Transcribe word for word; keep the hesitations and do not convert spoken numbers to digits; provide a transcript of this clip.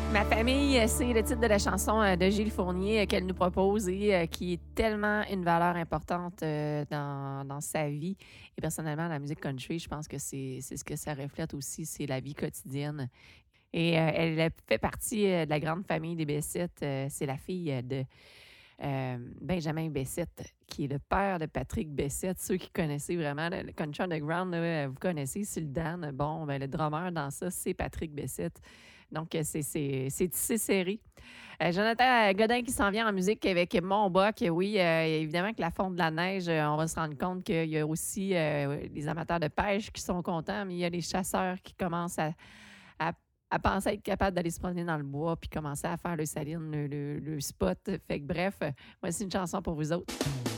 Ma famille, euh, c'est le titre de la chanson euh, de Gilles Fournier euh, qu'elle nous propose et euh, qui est tellement une valeur importante euh, dans, dans sa vie. Et personnellement, la musique country, je pense que c'est c'est ce que ça reflète aussi, c'est la vie quotidienne. Et euh, elle fait partie euh, de la grande famille des Bessette. Euh, c'est la fille euh, de euh, Benjamin Bessette, qui est le père de Patrick Bessette. Ceux qui connaissaient vraiment le, le Country Underground, là, vous connaissez Syldan. Bon, ben, le drummer dans ça, c'est Patrick Bessette. Donc, euh, c'est c'est- c'est tissé serré. Euh, Jonathan Godin qui s'en vient en musique avec Mon Boc. Oui, euh, évidemment que la fonte de la neige, euh, on va se rendre compte qu'il y a aussi euh, les amateurs de pêche qui sont contents, mais il y a les chasseurs qui commencent à, à, à penser être capables d'aller se promener dans le bois puis commencer à faire le saline, le, le- le spot. Fait que bref, euh, voici une chanson pour vous autres.